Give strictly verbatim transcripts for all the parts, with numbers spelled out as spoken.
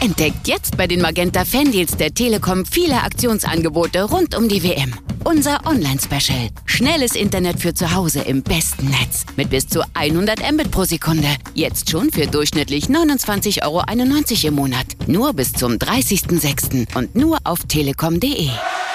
Entdeckt jetzt bei den Magenta Fandeals der Telekom viele Aktionsangebote rund um die W M. Unser Online-Special. Schnelles Internet für zu Hause im besten Netz. Mit bis zu hundert Mbit pro Sekunde. Jetzt schon für durchschnittlich neunundzwanzig Euro einundneunzig im Monat. Nur bis zum dreißigsten sechsten und nur auf telekom punkt de.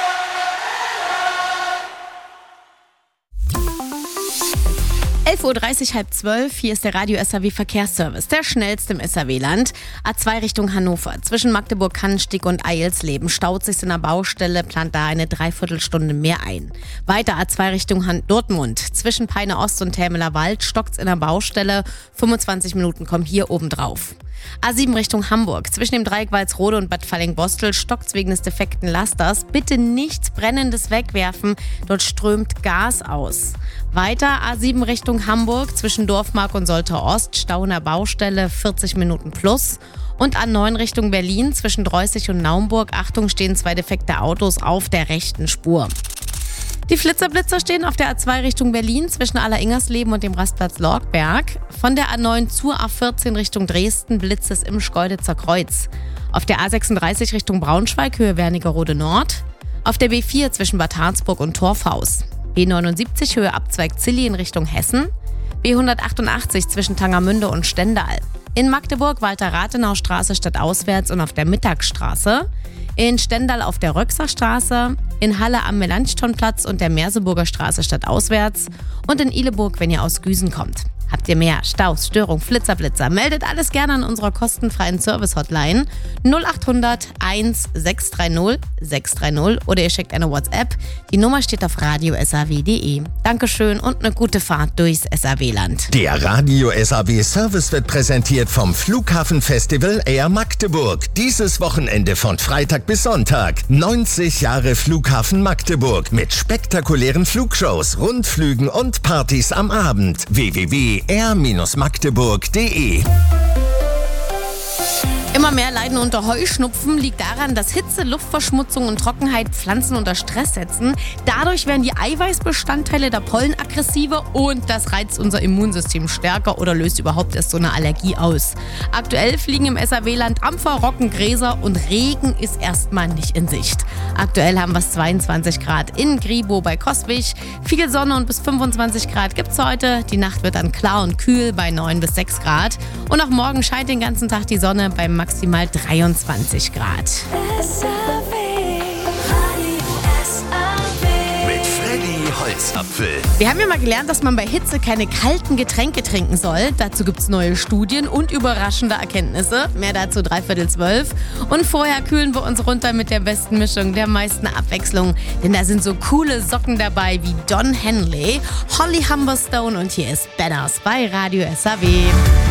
elf Uhr dreißig, halb zwölf, hier ist der Radio S A W Verkehrsservice, der schnellste im S A W-Land. A zwei Richtung Hannover, zwischen Magdeburg-Kannenstieg und Eilsleben staut sich in der Baustelle, plant da eine Dreiviertelstunde mehr ein. Weiter A zwei Richtung Han- Dortmund, zwischen Peine Ost und Tämeler Wald stockt's in der Baustelle, fünfundzwanzig Minuten kommen hier oben drauf. A sieben Richtung Hamburg, zwischen dem Dreieck Walsrode und Bad Falling-Bostel stockt's wegen des defekten Lasters. Bitte nichts Brennendes wegwerfen, dort strömt Gas aus. Weiter A sieben Richtung Hamburg, zwischen Dorfmark und Soltau Ost, Stau in der Baustelle, vierzig Minuten plus. Und A neun Richtung Berlin, zwischen Dreußig und Naumburg, Achtung, stehen zwei defekte Autos auf der rechten Spur. Die Flitzer-Blitzer stehen auf der A zwei Richtung Berlin zwischen Aller-Ingersleben und dem Rastplatz Lorgberg. Von der A neun zur A vierzehn Richtung Dresden blitzt es im Schkeuditzer Kreuz. Auf der A sechsunddreißig Richtung Braunschweig, Höhe Wernigerode Nord. Auf der B vier zwischen Bad Harzburg und Torfhaus. B neunundsiebzig Höhe Abzweig Zilli in Richtung Hessen. B hundertachtundachtzig zwischen Tangermünde und Stendal. In Magdeburg Walter-Rathenau-Straße stadtauswärts und auf der Mittagsstraße. In Stendal auf der Röxerstraße, in Halle am Melanchthonplatz und der Merseburger Straße stadtauswärts und in Ihleburg, wenn ihr aus Güsen kommt. Habt ihr mehr Staus, Störung, Flitzer, Blitzer? Meldet alles gerne an unserer kostenfreien Service-Hotline null acht hundert eins sechs drei null sechs drei null oder ihr schickt eine WhatsApp. Die Nummer steht auf radio punkt s a w punkt de. Dankeschön und eine gute Fahrt durchs S A W-Land. Der Radio S A W Service wird präsentiert vom Flughafenfestival Air Magdeburg. Dieses Wochenende von Freitag bis Sonntag. neunzig Jahre Flughafen Magdeburg mit spektakulären Flugshows, Rundflügen und Partys am Abend. w w w punkt r magdeburg punkt de. Immer mehr leiden unter Heuschnupfen, liegt daran, dass Hitze, Luftverschmutzung und Trockenheit Pflanzen unter Stress setzen. Dadurch werden die Eiweißbestandteile der Pollen aggressiver und das reizt unser Immunsystem stärker oder löst überhaupt erst so eine Allergie aus. Aktuell fliegen im S A W-Land Ampfer, Rocken, Gräser und Regen ist erstmal nicht in Sicht. Aktuell haben wir es zweiundzwanzig Grad in Gribo bei Coswig. Viel Sonne und bis fünfundzwanzig Grad gibt's heute. Die Nacht wird dann klar und kühl bei neun bis sechs Grad. Und auch morgen scheint den ganzen Tag die Sonne bei maximal dreiundzwanzig Grad. Mit Freddy Holzapfel. Wir haben ja mal gelernt, dass man bei Hitze keine kalten Getränke trinken soll. Dazu gibt es neue Studien und überraschende Erkenntnisse. Mehr dazu dreiviertel zwölf. Und vorher kühlen wir uns runter mit der besten Mischung, der meisten Abwechslung. Denn da sind so coole Socken dabei wie Don Henley, Holly Humberstone und hier ist Banners bei Radio S A W.